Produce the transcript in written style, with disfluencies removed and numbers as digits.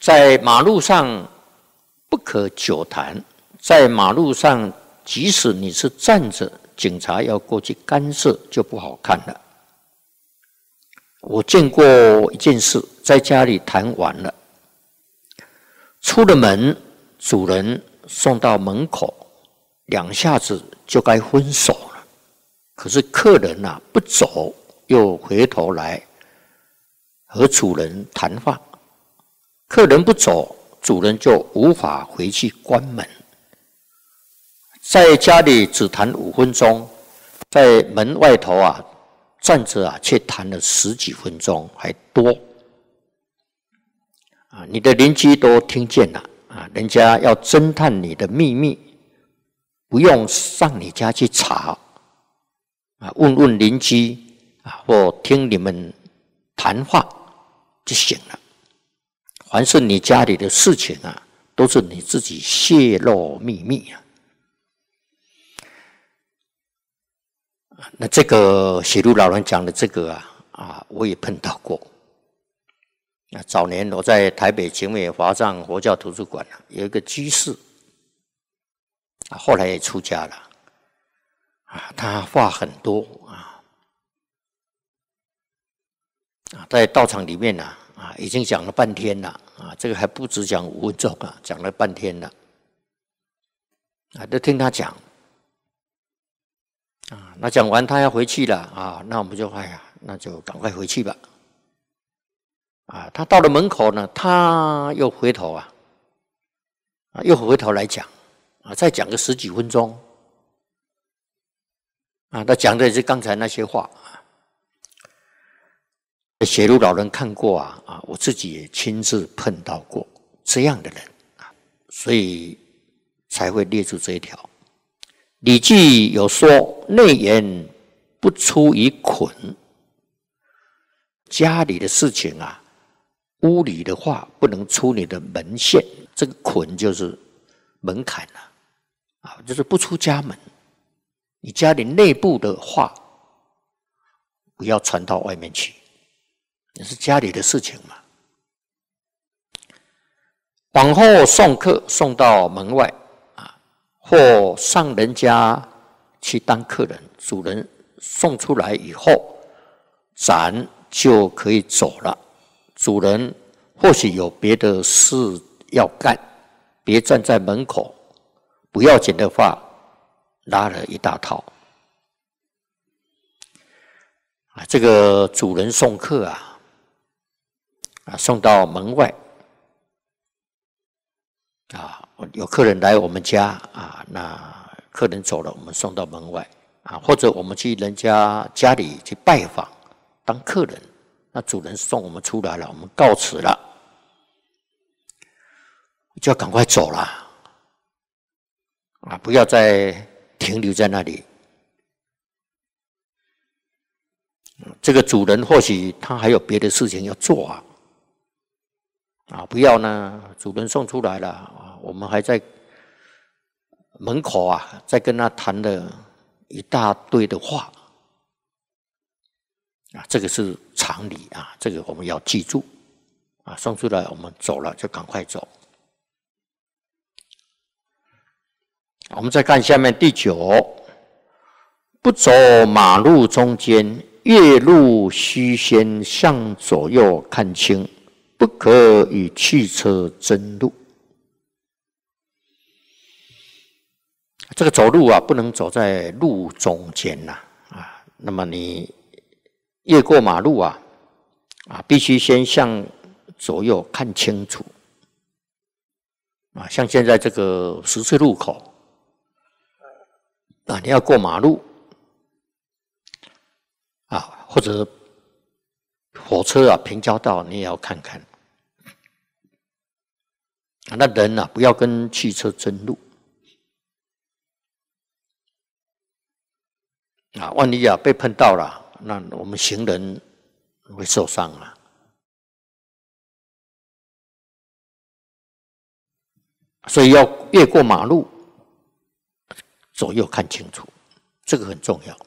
在马路上不可久谈，在马路上即使你是站着，警察要过去干涉就不好看了。我见过一件事，在家里谈完了，出了门，主人送到门口，2下子就该分手了。可是客人不走，又回头来和主人谈话。客人不走，主人就无法回去关门。在家里只谈5分钟，在门外头站着却谈了10几分钟还多。你的邻居都听见了人家要侦探你的秘密，不用上你家去查问问邻居或听你们谈话就行了。凡是你家里的事情都是你自己泄露秘密那这个写路老人讲的这个我也碰到过。早年我在台北景美华藏佛教图书馆有一个居士后来也出家了他话很多在道场里面已经讲了半天了这个还不止讲5分钟讲了半天了都听他讲那讲完他要回去了那我们就那就赶快回去吧他到了门口呢，他又回头来讲再讲个10几分钟他讲的是刚才那些话写路老人看过我自己也亲自碰到过这样的人所以才会列出这一条。礼记有说内言不出于捆，家里的事情屋里的话不能出你的门线，这个捆就是门槛就是不出家门，你家里内部的话不要传到外面去，那是家里的事情嘛。往后送客送到门外或上人家去当客人，主人送出来以后，咱就可以走了。主人或许有别的事要干，别站在门口，不要紧的话拉了一大套这个主人送客送到门外有客人来我们家那客人走了，我们送到门外或者我们去人家家里去拜访当客人，那主人送我们出来了，我们告辞了，就要赶快走了不要再停留在那里。这个主人或许他还有别的事情要做不要呢，主人送出来了我们还在门口再跟他谈了一大堆的话这个是常理这个我们要记住送出来我们走了就赶快走。我们再看下面第9，不走马路中间，越路须先向左右看清，不可与汽车争路。这个走路不能走在路中间那么你越过马路必须先向左右看清楚像现在这个十字路口你要过马路或者火车平交道你也要看看那人不要跟汽车争路万一被碰到了，那我们行人会受伤所以要越过马路，左右看清楚，这个很重要。